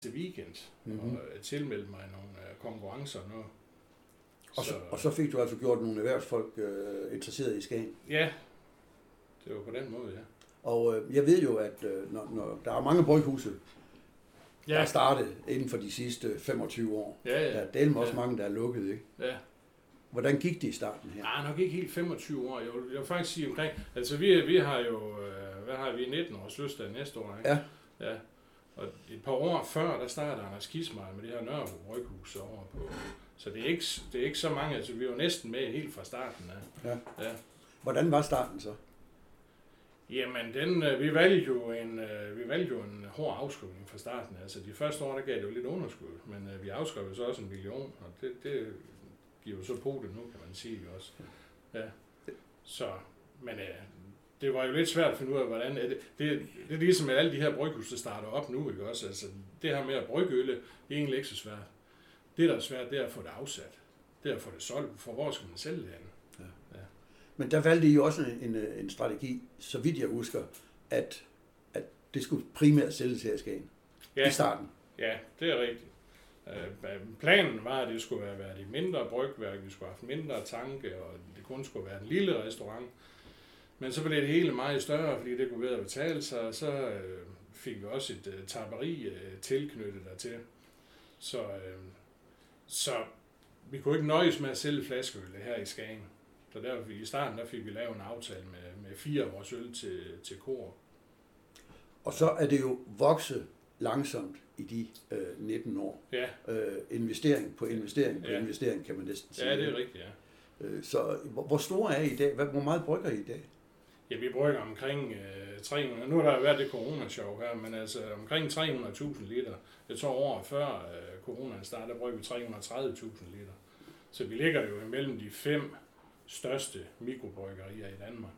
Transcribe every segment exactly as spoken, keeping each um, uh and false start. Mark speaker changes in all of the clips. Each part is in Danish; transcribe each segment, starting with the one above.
Speaker 1: til weekend, mm-hmm. og tilmeldte mig nogle konkurrencer nu.
Speaker 2: Og så, og så fik du altså gjort nogle erhvervsfolk øh, interesseret i Skagen?
Speaker 1: Ja, det var på den måde, ja.
Speaker 2: Og øh, jeg ved jo, at øh, når, når der er mange bryghuse, ja. der er startet inden for de sidste femogtyve år.
Speaker 1: Ja, ja.
Speaker 2: Der er delme også
Speaker 1: ja.
Speaker 2: mange, der er lukket, ikke?
Speaker 1: Ja.
Speaker 2: Hvordan gik det i starten her?
Speaker 1: Nej, nok ikke helt femogtyve år. Jeg vil, jeg vil faktisk sige omkring... Altså, vi, vi har jo... Øh, hvad har vi? nitten års fødselsdag næste år, ikke?
Speaker 2: Ja.
Speaker 1: Ja. Og et par år før, der startede Anders Kismar med det her Nørrebro Bryghus over på... Så det er ikke, det er ikke så mange... Altså, vi var næsten med helt fra starten af.
Speaker 2: Ja.
Speaker 1: Ja.
Speaker 2: Hvordan var starten så?
Speaker 1: Jamen, den, vi valgte jo en, vi valgte jo en hård afskrivning fra starten. Altså, de første år, der gav det jo lidt underskud, men vi afskrev jo så også en million, og det, det giver jo så på det nu, kan man sige også. Ja. Så, men det var jo lidt svært at finde ud af, hvordan det, det, det er ligesom med alle de her bryghus, der starter op nu, ikke også? Altså, det her med at brygge øl, det er egentlig ikke så svært. Det, der er svært, det er at få det afsat. Det er at få det solgt, for hvor skal man sælge det hen? Ja. Ja.
Speaker 2: Men der valgte I jo også en, en strategi, så vidt jeg husker, at, at det skulle primært sælges her i Skagen
Speaker 1: ja.
Speaker 2: i starten.
Speaker 1: Ja, det er rigtigt. Planen var, at det skulle være, være de mindre brygværk, vi skulle have haft mindre tanke, og det kun skulle være en lille restaurant. Men så blev det hele meget større, fordi det kunne være at betale sig, og så øh, fik vi også et øh, tapperi øh, tilknyttet dertil. Så, øh, så vi kunne ikke nøjes med at sælge flaskeøl her i Skagen. Så der, i starten der fik vi lavet en aftale med, med fire af vores øl til, til Coop.
Speaker 2: Og så er det jo vokset langsomt i de øh, nitten år.
Speaker 1: Ja.
Speaker 2: Øh, investering på investering på
Speaker 1: ja.
Speaker 2: investering, kan man næsten sige.
Speaker 1: Ja, det er rigtigt, ja.
Speaker 2: Øh, så hvor, hvor store er I i dag? Hvor meget brygger I i dag?
Speaker 1: Ja, vi brygger omkring øh, tre hundrede. Nu har der været det corona-show her, men altså omkring tre hundrede tusind liter. Jeg tror året før øh, coronaen startede, der brygger vi tre hundrede og tredive tusind liter. Så vi ligger jo imellem de fem største mikrobryggerier i Danmark.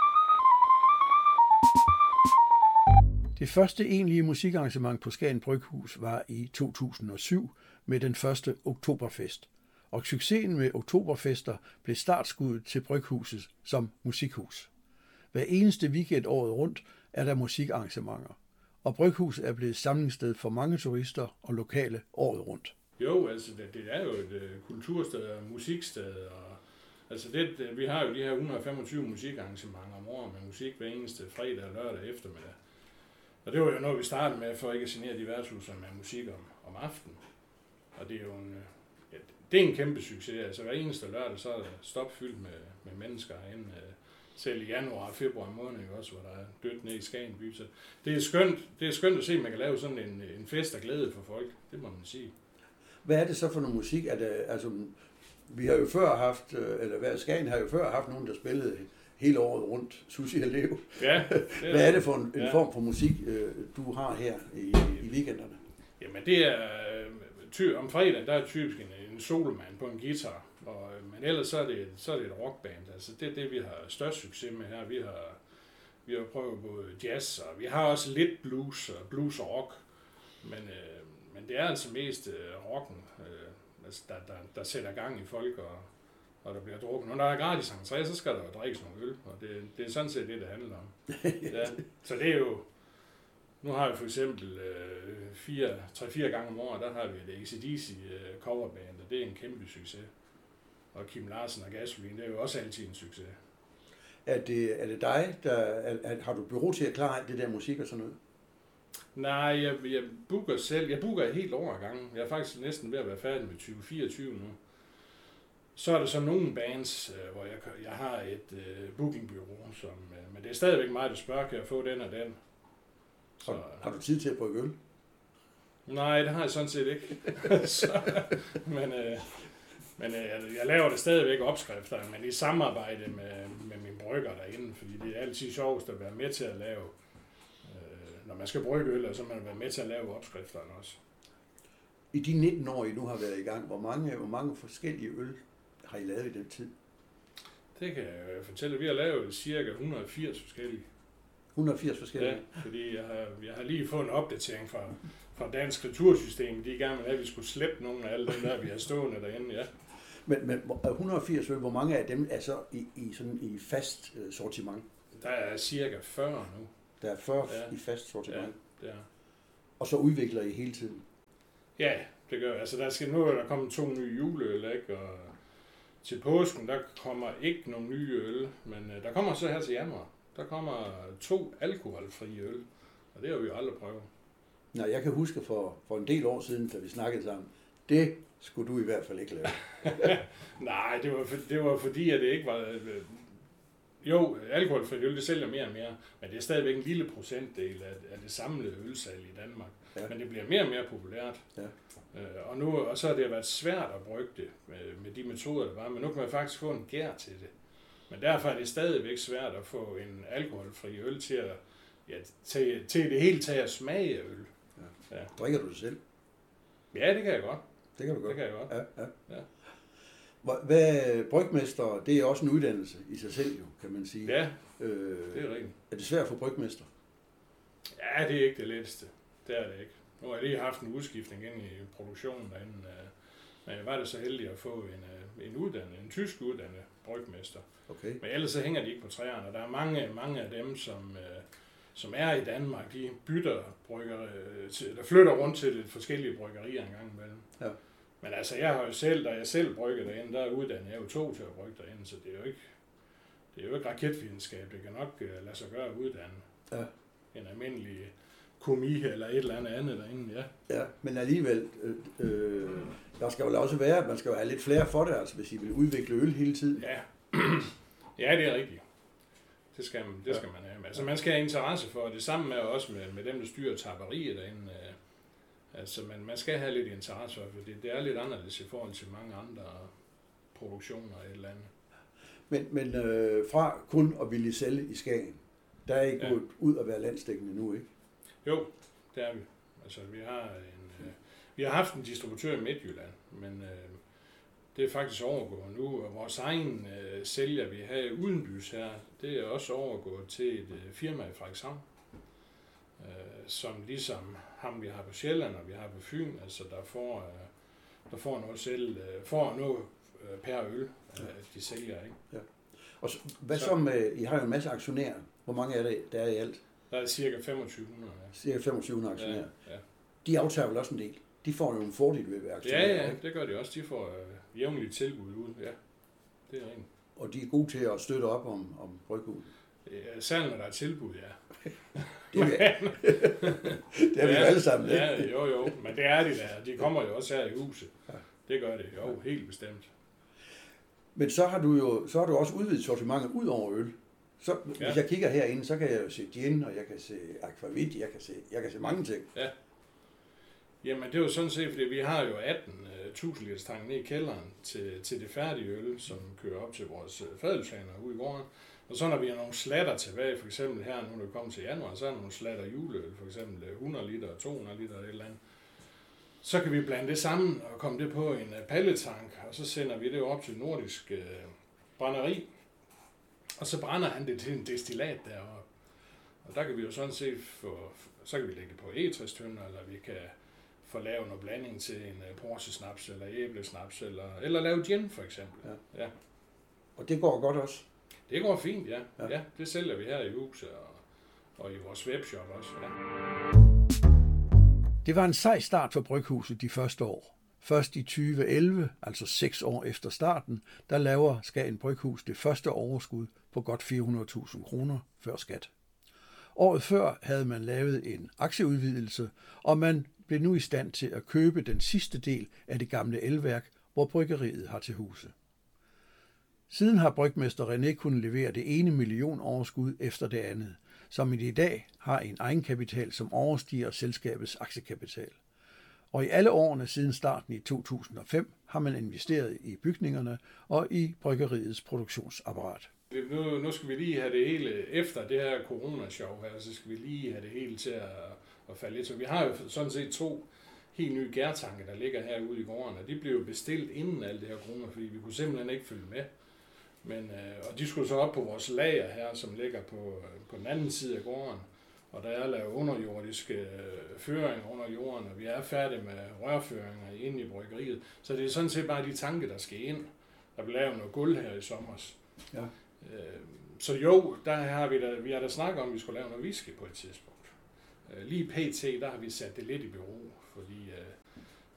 Speaker 2: Det første egentlige musikarrangement på Skagen Bryghus var i to tusind og syv med den første Oktoberfest. Og succesen med Oktoberfester blev startskuddet til Bryghuset som musikhus. Hver eneste weekend året rundt er der musikarrangementer, og Bryghuset er blevet samlingssted for mange turister og lokale året rundt.
Speaker 1: Jo, altså det, det er jo et uh, kultursted og musiksted, og altså det, det, vi har jo de her et hundrede og femogtyve musikarrangementer om året med musik hver eneste fredag og lørdag eftermiddag. Og det var jo noget, vi startede med, for ikke at genere de værtshuse med musik om, om aftenen. Og det er jo en, ja, det er en kæmpe succes. Altså hver eneste lørdag, så er der stopfyldt med, med mennesker herinde. Selv i januar og februar måned, også, hvor der er dødt ned i Skagen by. Så det er skønt, det er skønt at se, at man kan lave sådan en, en fest af glæde for folk. Det må man sige.
Speaker 2: Hvad er det så for noget musik? Er det, altså, vi har jo før haft, eller hvad, Skagen har jo før haft nogen, der spillede hele året rundt, Sushi og Leo.
Speaker 1: Ja, det er
Speaker 2: Hvad er det for en, en
Speaker 1: ja.
Speaker 2: form for musik, du har her i, i weekenderne?
Speaker 1: Jamen det er, ty, om fredag, der er typisk en, en solomand på en guitar, og, men ellers så er, det, så er det et rockband. Altså det er det, vi har størst succes med her. Vi har, vi har prøvet både jazz, og vi har også lidt blues, og blues og rock, men, øh, men det er altså mest øh, rocken, øh, altså der, der, der sætter gang i folk, og og der bliver drukket. Når der er gratis entré, så skal der jo drikkes nogle øl, og det, det er sådan set det, det handler om. Ja. Så det er jo, nu har vi for eksempel øh, fire, tre-fire gange om året, der har vi et A C D C øh, coverband, og det er en kæmpe succes. Og Kim Larsen og Gasolin, det er jo også altid en succes.
Speaker 2: Er det, er det dig, der er, er, har du bureau til at klare alt det der musik og sådan noget?
Speaker 1: Nej, jeg, jeg booker selv. Jeg booker et helt år ad gangen. Jeg er faktisk næsten ved at være færdig med tyve fireogtyve nu. Så er der så nogle bands, øh, hvor jeg, jeg har et øh, bookingbureau, som, øh, men det er stadigvæk mig, der spørger, kan jeg få den og den.
Speaker 2: Så, har, har du tid til at brygge øl?
Speaker 1: Nej, det har jeg sådan set ikke. så, men øh, men øh, jeg, jeg laver det stadigvæk opskrifter, men i samarbejde med, med mine brygger derinde, fordi det er altid sjovest at være med til at lave, øh, når man skal brygge øl, så må man være med til at lave opskrifterne også.
Speaker 2: I de nitten år, I nu har været i gang, hvor mange, hvor mange forskellige øl har I lavet i den tid?
Speaker 1: Det kan jeg fortælle. Vi har lavet cirka et hundrede og firs forskellige.
Speaker 2: et hundrede og firs forskellige?
Speaker 1: Ja, fordi jeg har, jeg har lige fået en opdatering fra, fra Dansk Retursystem. De er i gang med, at vi skulle slippe nogle af alle dem der, vi har stående derinde. Ja.
Speaker 2: Men, men et hundrede og firs øl, hvor mange af dem er så i, i, sådan, i fast uh, sortiment?
Speaker 1: Der er cirka fyrre nu.
Speaker 2: Der er fyrre
Speaker 1: ja.
Speaker 2: i fast sortiment?
Speaker 1: Ja, det er.
Speaker 2: Og så udvikler I hele tiden?
Speaker 1: Ja, det gør altså der skal nu er der kommet to nye juleøl, ikke? Og til påsken, der kommer ikke nogen nye øl, men øh, der kommer så her til januar, der kommer to alkoholfrie øl, og det har vi jo aldrig prøvet.
Speaker 2: Nej, jeg kan huske for, for en del år siden, da vi snakkede sammen, det skulle du i hvert fald ikke lave.
Speaker 1: Nej, det var, for, det var fordi, at det ikke var... Øh, jo, alkoholfrit øl, det sælger mere og mere, men det er stadigvæk en lille procentdel af, af det samlede ølsalg i Danmark. Ja. Men det bliver mere og mere populært. Ja. Øh, og, nu, og så har det været svært at brygge det med, med de metoder, der var, men nu kan man faktisk få en gær til det. Men derfor er det stadigvæk svært at få en alkoholfri øl til at, ja, til, til det hele taget at smage af øl.
Speaker 2: Ja. Ja. Drikker du det selv?
Speaker 1: Ja, det kan jeg godt.
Speaker 2: Det kan du godt?
Speaker 1: Det kan jeg godt.
Speaker 2: Ja, ja.
Speaker 1: Ja.
Speaker 2: Hvad, brygmester, det er også en uddannelse i sig selv, jo, kan man sige.
Speaker 1: Ja,
Speaker 2: øh,
Speaker 1: det er rigtigt.
Speaker 2: Er det svært at få brygmester?
Speaker 1: Ja, det er ikke det letteste. Det er det ikke. Nu har jeg lige haft en udskiftning ind i produktionen derinde, men jeg var det så heldig at få en, en uddannet, en tysk uddannet brygmester.
Speaker 2: Okay.
Speaker 1: Men ellers så hænger de ikke på træerne, og der er mange, mange af dem, som, som er i Danmark, de bytter brygger, der flytter rundt til lidt forskellige bryggerier en gang imellem. Ja. Men altså, jeg har jo selv, da jeg selv brygger derinde, der er uddannet jeg jo to til at brygge derinde, så det er jo ikke, det er jo ikke raketvidenskab, det kan nok uh, lade sig gøre at uddanne ja. En almindelig komi eller et eller andet andet derinde, ja.
Speaker 2: Ja, men alligevel, øh, øh, der skal jo også være, at man skal jo have lidt flere for det, altså hvis I vil udvikle øl hele tiden.
Speaker 1: Ja, ja det er rigtigt. Det skal man, det ja. skal man have. Altså man skal have interesse for det, samme med også med, med dem, der styrer tapperiet derinde. Altså man, man skal have lidt interesse for det. Det er lidt anderledes i forhold til mange andre produktioner eller et eller andet.
Speaker 2: Men, men øh, fra kun at ville sælge i Skagen, der er I ja. gået ud at være landsdækkende nu, ikke?
Speaker 1: Jo, det er vi. Altså vi har en, øh, vi har haft en distributør i Midtjylland, men øh, det er faktisk overgået nu, og vores egen øh, sælger, vi har udenbys her, det er også overgået til et øh, firma i Frederikshavn, øh, som ligesom ham vi har på Sjælland og vi har på Fyn, altså der får, øh, der får noget selv, øh, får noget øh, per øl, øh, de sælger, ikke? Ja.
Speaker 2: Og så, hvad så, så med, I har jo en masse aktionærer, hvor mange er der, der er i alt?
Speaker 1: Der er cirka femogtyve hundrede. Ja.
Speaker 2: Cirka femogtyve hundrede aktionærer.
Speaker 1: Ja, ja.
Speaker 2: De aftager vel også en del. De får jo en fordel ved at være aktionærer.
Speaker 1: Ja, ja, det gør de også. De får øh, jævnligt tilbud ud. Ja, det er rent.
Speaker 2: Og de er gode til at støtte op om, om bryghuset.
Speaker 1: Ja, særligt når der er tilbud, ja.
Speaker 2: det er vi, det er vi ja, alle sammen. Ikke?
Speaker 1: Ja, jo, jo. Men det er de der. De kommer jo også her i huset. Ja. Det gør det jo, helt bestemt.
Speaker 2: Men så har du jo så har du også udvidet sortimentet ud over øl. Så
Speaker 1: ja.
Speaker 2: Hvis jeg kigger herinde, så kan jeg jo se gin, og jeg kan se akvavit, jeg kan se, jeg kan se mange ting.
Speaker 1: Ja. Jamen det er jo sådan set, fordi vi har jo atten tusind liters tank ned i kælderen til, til det færdige øl, som kører op til vores fadølshaner ude i gården. Og så når vi har nogle slatter tilbage, for eksempel her, nu er det kommet til januar, så er der nogle slatter juleøl, for eksempel hundrede liter og to hundrede liter eller et eller andet. Så kan vi blande det sammen og komme det på en palletank, og så sender vi det op til Nordisk øh, brænderi. Og så brænder han det til en destillat deroppe. Og der kan vi jo sådan set få, så kan vi lægge det på egetræstønder, eller vi kan få lavet noget blanding til en porsesnaps, eller æblesnaps, eller, eller lave gin for eksempel. Ja. Ja.
Speaker 2: Og det går godt også?
Speaker 1: Det går fint, ja. Ja, ja det sælger vi her i huset, og, og i vores webshop også. Ja.
Speaker 2: Det var en sej start for bryghuset de første år. Først i tyve elleve, altså seks år efter starten, der laver Skagen Bryghus det første overskud på godt fire hundrede tusind kroner før skat. Året før havde man lavet en aktieudvidelse, og man blev nu i stand til at købe den sidste del af det gamle elværk, hvor bryggeriet har til huse. Siden har brygmester René kunnet levere det ene million overskud efter det andet, som i dag har en egenkapital, som overstiger selskabets aktiekapital. Og i alle årene siden starten i to tusind og fem har man investeret i bygningerne og i bryggeriets produktionsapparat.
Speaker 1: Nu, nu skal vi lige have det hele, efter det her coronashow her, så skal vi lige have det hele til at, at falde lidt. Så vi har jo sådan set to helt nye gærtanke, der ligger herude i gården, og de blev jo bestilt inden alt det her corona, fordi vi kunne simpelthen ikke følge med. Men, øh, og de skulle så op på vores lager her, som ligger på, på den anden side af gården. Og der er lavet underjordiske øh, føringer under jorden, og vi er færdige med rørføringer inde i bryggeriet. Så det er sådan set bare de tanke, der skal ind. Der bliver lavet noget guld her i sommer. Ja. Øh, så jo, der har vi da, vi har da snakket om, at vi skulle lave noget whisky på et tidspunkt. Øh, lige pt, der har vi sat det lidt i bero, fordi øh,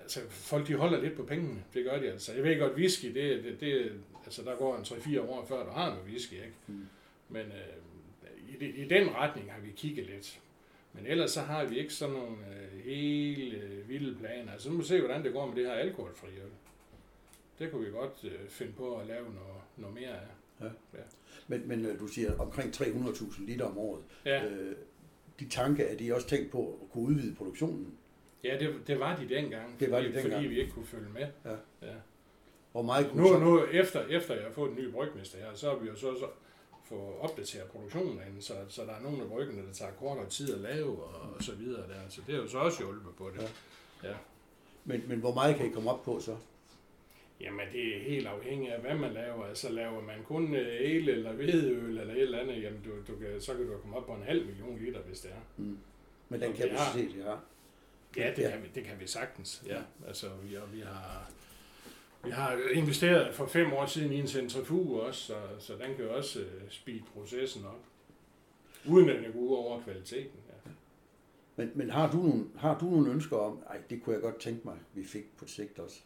Speaker 1: altså, folk de holder lidt på pengene, det gør de altså. Jeg ved godt, whisky, det, det, det altså, der går en tre fire år før, du har noget whisky, ikke? Mm. Men øh, i, i den retning har vi kigget lidt. Men ellers så har vi ikke sådan nogle øh, hele øh, vilde planer. Altså, nu må vi se, hvordan det går med det her alkoholfri øl. Det kunne vi godt øh, finde på at lave noget, noget mere af.
Speaker 2: Ja. Ja. Men, men du siger omkring tre hundrede tusind liter om året.
Speaker 1: Ja.
Speaker 2: Øh, de tanker, er de også tænkt på at kunne udvide produktionen?
Speaker 1: Ja, det, det var de dengang,
Speaker 2: det var
Speaker 1: fordi,
Speaker 2: de dengang.
Speaker 1: fordi vi ikke kunne følge med.
Speaker 2: Ja.
Speaker 1: Ja.
Speaker 2: Hvor meget
Speaker 1: nu, så... nu efter, efter jeg har fået en ny brygmester her, så har vi jo så, så få opdateret produktionen derinde, så, så der er nogle af bryggene, der tager kortere tid at lave og, og så videre der. Så det er jo så også hjulpet på det. Ja. Ja.
Speaker 2: Men, men hvor meget kan I komme op på så?
Speaker 1: Jamen det er helt afhængigt af, hvad man laver. Altså laver man kun el eller hvedeøl eller et eller andet, jamen du, du kan, så kan du komme op på en halv million liter, hvis det er.
Speaker 2: Mm. Men den kapacitet, ja.
Speaker 1: Ja, det, ja. Kan vi, det kan vi sagtens. Ja. Altså vi, vi har... Vi har investeret for fem år siden i en centrifuge også, så, så den kan jo også uh, speede processen op, uden at det går ud over kvaliteten. Ja.
Speaker 2: Men, men har, du nogle, har du nogle ønsker om, ej, det kunne jeg godt tænke mig, vi fik på sigt også?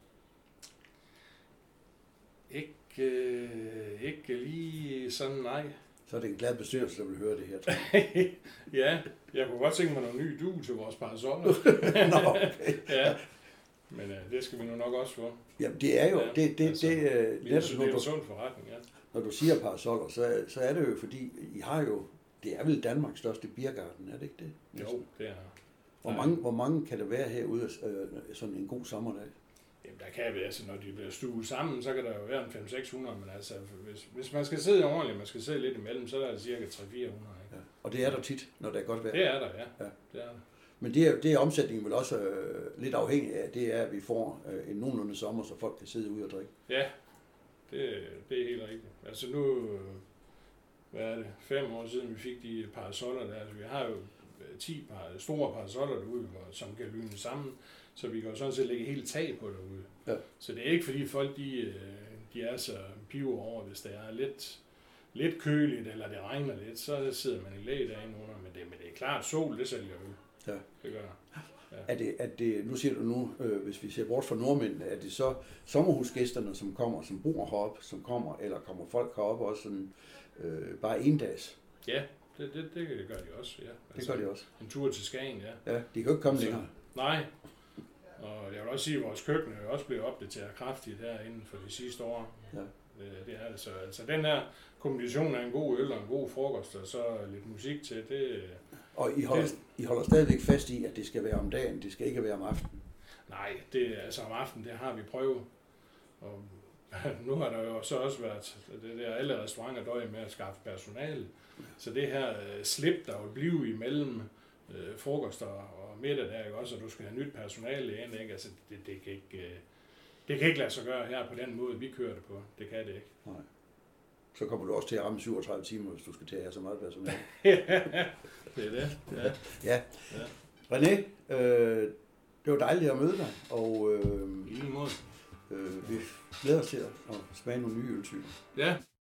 Speaker 1: Ikke, øh, ikke lige sådan, nej.
Speaker 2: Så er det en glad bestyrelse, der vil høre det her, tror
Speaker 1: jeg. Ja, jeg kunne godt tænke mig nogle nye du til vores parasoller.
Speaker 2: Nå, okay.
Speaker 1: Ja. Men øh, det skal vi nu nok også få.
Speaker 2: Jamen det er jo, ja, det, det,
Speaker 1: altså,
Speaker 2: det, det,
Speaker 1: det, det, det er en sund forretning, ja.
Speaker 2: Når du siger parasoller, så, så er det jo fordi, I har jo, det er vel Danmarks største biergarten, er det ikke det?
Speaker 1: Jo, det er.
Speaker 2: Hvor mange, hvor mange kan der være herude øh, sådan en god sommerdag?
Speaker 1: Jamen der kan være, altså når de bliver stuet sammen, så kan der jo være en fem til seks hundrede, men altså hvis, hvis man skal sidde ordentligt, man skal sidde lidt imellem, så er der cirka tre til fire hundrede.
Speaker 2: Ja. Og det er der tit, når det er godt vejr?
Speaker 1: Det er der, ja.
Speaker 2: Ja.
Speaker 1: Det er der.
Speaker 2: Men det er, det er omsætningen vel også øh, lidt afhængig af, det er, at vi får øh, en nogenlunde sommer, så folk kan sidde ude og drikke.
Speaker 1: Ja, det, det er helt rigtigt. Altså nu, hvad er det, fem år siden vi fik de parasoller der, altså vi har jo ti par, store parasoller derude, som kan lyne sammen, så vi kan jo sådan set lægge helt tag på derude.
Speaker 2: Ja. Så
Speaker 1: det er ikke fordi folk, de, de er så piver over, hvis det er lidt, lidt køligt, eller det regner lidt, så sidder man i læge derinde under, men det, men det er klart, sol, det sælger jo.
Speaker 2: Ja.
Speaker 1: Det gør
Speaker 2: ja. Er det, er det, nu siger du nu, øh, hvis vi ser bort fra nordmændene, er det så sommerhusgæsterne, som kommer, som bor heroppe, som kommer, eller kommer folk heroppe også sådan, øh, bare en dags?
Speaker 1: Ja, det, det, det gør de også, ja.
Speaker 2: Altså, det gør de også.
Speaker 1: En tur til Skagen, ja.
Speaker 2: Ja, de kan jo ikke komme længere.
Speaker 1: Nej, og jeg vil også sige, at vores køkken er jo også blevet opdateret kraftigt her inden for de sidste år.
Speaker 2: Ja.
Speaker 1: Det, det er det så. Altså den her kombination af en god øl og en god frokost, og så lidt musik til, det...
Speaker 2: Og I holder, det, I holder stadigvæk fast i, at det skal være om dagen, det skal ikke være om aftenen?
Speaker 1: Nej, det, altså om aftenen, det har vi prøvet. Og nu har der jo så også været, det der alle restauranter døje med at skaffe personale. Så det her uh, slip, der vil blive imellem uh, frokost og, og middag der, ikke også, og du skal have nyt personale ind, ikke? Altså det, det, kan ikke, uh, det kan ikke lade sig gøre her på den måde, vi kører det på. Det kan det ikke.
Speaker 2: Nej. Så kommer du også til at ramme syvogtredive timer, hvis du skal til at have så meget personale.
Speaker 1: Ja, det er det. Ja.
Speaker 2: Ja. Ja. René, øh, det var dejligt at møde dig, og øh,
Speaker 1: I lige måde.
Speaker 2: Øh, vi glæder os til at smage nogle nye øltyper.
Speaker 1: Ja.